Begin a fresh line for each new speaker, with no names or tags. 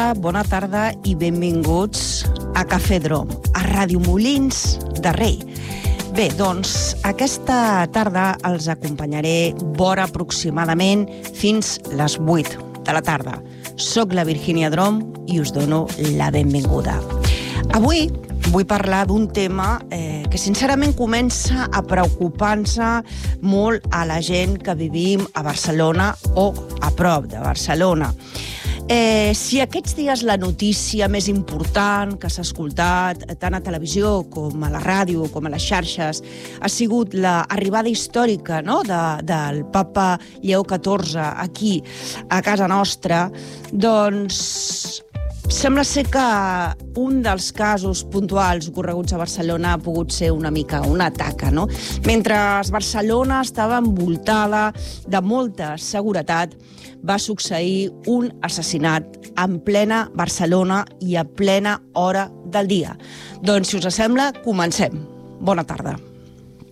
bona tarda i benvinguts a Cafè Drom, a Ràdio Molins de Rei. Bé, doncs, aquesta tarda els acompanyaré vora aproximadament fins les 8 de la tarda. Soc la Virgínia Drom i us dono la benvinguda. Avui vull parlar d'un tema que sincerament comença a preocupar-se molt a la gent que vivim a Barcelona o a prop de Barcelona. Si aquests dies la notícia més important que s'ha escoltat tant a televisió com a la ràdio com a les xarxes ha sigut l'arribada històrica, no?, del papa Lleó XIV aquí a casa nostra, doncs sembla ser que un dels casos puntuals ocorreguts a Barcelona ha pogut ser una mica una taca, no? Mentre Barcelona estava envoltada de molta seguretat, va succeir un assassinat en plena Barcelona i a plena hora del dia. Doncs, si us sembla, comencem. Bona tarda.